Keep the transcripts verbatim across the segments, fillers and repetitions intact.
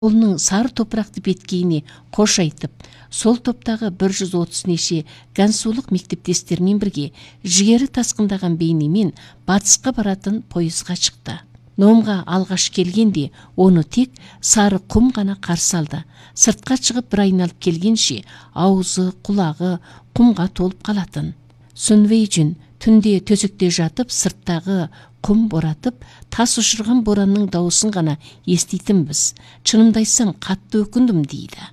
Оның сары топырақты беткейіне қош айтып, сол топтағы бір жүз отыз неше гансулық мектептестермен бірге жігері тасқындаған бейнемен батысқа баратын пойызға шықты. Номға алғаш келгенде оны тек сары құм ғана қарсы алды. Сыртқа шығып бір айналып келгенше аузы, құлағы құмға толып қалатын. Сүнвейжін түнде төсекте жатып, сырттағы құм боратып, тас ұшырған боранның дауысын ғана еститінбіз. Шынымды айтсам, қатты өкіндім дейді.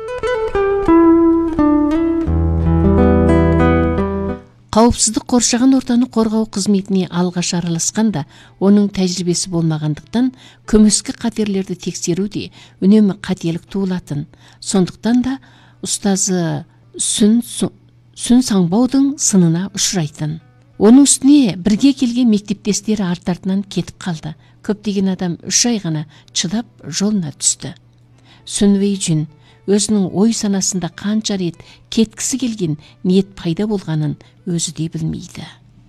Қауіпсіздік қоршаған ортаны қорғау қызметіне алғаш араласқанда, оның тәжірибесі болмағандықтан, көмескі қатерлерді тексеру де үнемі қателік туылатын. Сондықтан да ұстазы Сүн, Сүн Саңбаудың сынына ұшырайтын. Оның үстіне бірге келген мектептестері арт-артынан кетіп қалды. Көптеген адам үш ай ғана шыдап жолына түсті. Сүнвейжін өзінің ой санасында қанша рет кеткісі келген ниет пайда болғанын өзі де білмейді.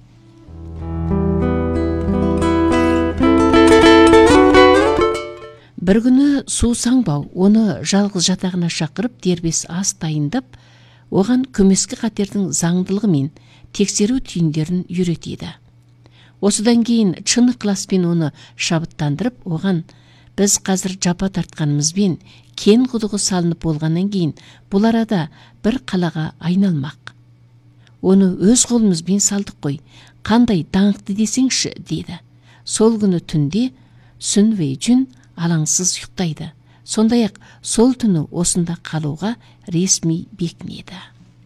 Бір күні Су Саңбау оны жалғыз жатағына шақырып, дербес ас дайындап, оған көмескі қатердің заңдылығы мен тексеру түйіндерін үйретеді. Осыдан кейін шын ықыласпен оны шабыттандырып, оған біз қазір жапа тартқанымызбен кен құдығы салынып болғаннан кейін бұл арада бір қалаға айналмақ. Оны өз қолымызбен салдық қой, қандай даңқты десеңші, деді. Сол күні түнде Сүнвейжін алаңсыз ұйықтайды. Сондай-ақ сол түні осында қалуға ресми бекінеді.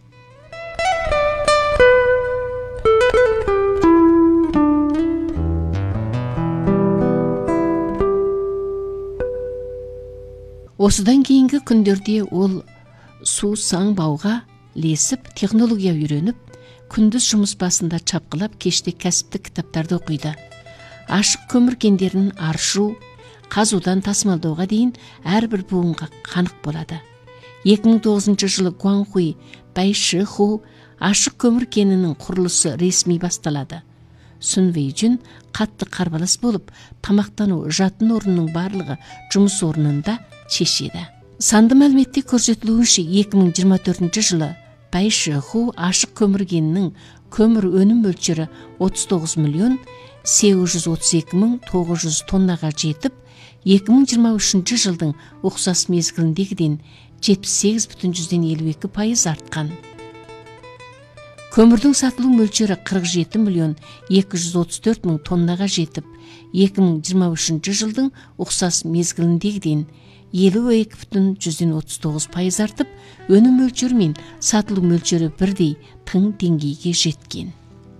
Осыдан кейінгі күндерде ол Су Саңбауға лесіп, технология үйреніп, күндіз жұмыс басында чапқылап, кеште кәсіптік кітаптарды оқиды. Ашық көмір кендерін аршу, қазудан тасымалдауға дейін әрбір буынға қанық болады. екі мың тоғызыншы жылы Гуанхуй Байшиху ашық көмір кенінің құрылысы ресми басталады. Сүнвейжін қатты қарбалас болып, тамақтану, жатын орнының барлығы жұмыс орнында шешеді. Санды мәліметте көрсетілуінше екі мың жиырма төртінші жылы Байшиху ашық көмір кенінің көмір өнім мөлшері отыз тоғыз миллион сегіз жүз отыз екі мың тоғыз жүз тоннаға жетіп, екі мың жиырма үшінші жылдың ұқсас мезгіліндегіден жетпіс сегіз бүтін жүзден елу екі пайыз артқан. Көмірдің сатылу мөлшері қырық жеті миллион екі жүз отыз төрт мың тоннаға жетіп, екі мың жиырма үшінші жылдың ұқсас мезгіліндегіден елу екі бүтін жүзден отыз тоғыз пайыз артып, өнім мөлшері мен сатылу мөлшері бірдей тың деңгейге жеткен.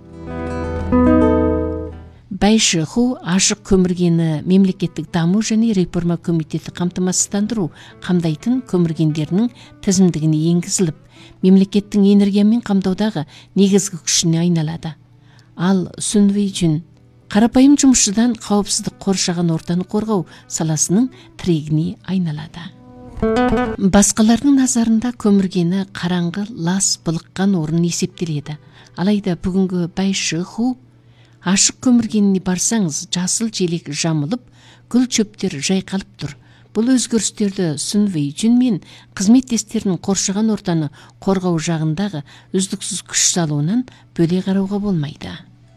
Байшиху ашық көмір кені мемлекеттік даму және реформа комитеті қамтамасыздандыру қамдайтын көмір кендерінің тізімдігіне енгізіліп, мемлекеттің энергиямен қамтаудағы негізгі күшіне айналады. Ал Сүнвейжін қарапайым жұмысшыдан қауіпсіздік қоршаған ортаны қорғау саласының тірегіне айналады. Басқалардың назарында көмір кені қараңғы, лас, былыққан орын есептеледі. Алайда бүгінгі Байшиху ашық көмір кеніне барсаңыз, жасыл желек жамылып, гүл чөптер жайқалып тұр. Бұл өзгерістерді Сүнвейжін мен қызметтестерінің қоршаған ортаны қорғау жағындағы үздіксіз күш салуынан бөле қарауға болмайды.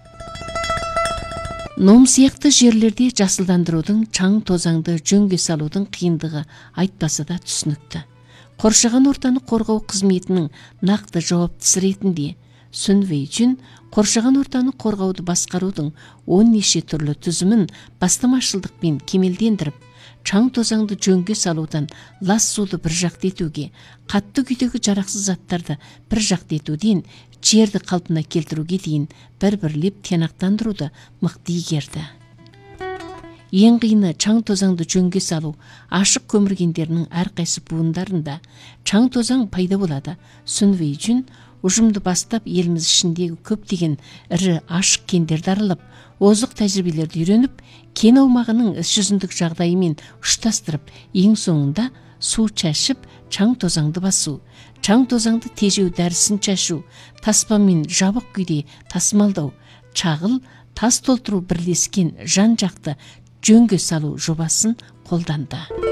Ном сияқты жерлерде жасылдандырудың, чаң тозаңды жөнге салудың қиындығы айтпаса да түсінікті. Қоршаған ортаны қорғау қызметінің нақты жауаптысы ретінде Сүнвейжін қоршаған ортаны қорғауды басқарудың он неше түрлі түзімін бастамашылдықпен кемелдендіріп, чаң тозаңды жөнге салудан лас суды бір жақты етуге, қатты күйдегі жарақсыз заттарды бір жақты етуден жерді қалпына келтіруге дейін бір-бірлеп тиянақтандыруды мықты игерді. Ең қиыны чаң тозаңды жөнге салу. Ашық көмір кендерінің әрқайсы буындарында чаң тозаң пайда болады. Сүнвейжін ұжымды бастап еліміз ішіндегі көптеген ірі ашық кендерді аралап, озық тәжірибелерді үйреніп, кен аумағының іс жүзіндік жағдайымен ұштастырып, ең соңында су шашып, чаң тозаңды басу, чаң тозаңды тежеу дәрісін шашу, таспамен жабық күйде тасымалдау, чағыл, тас толтыру бірлескен жан жақты жөнге салу жобасын қолданды.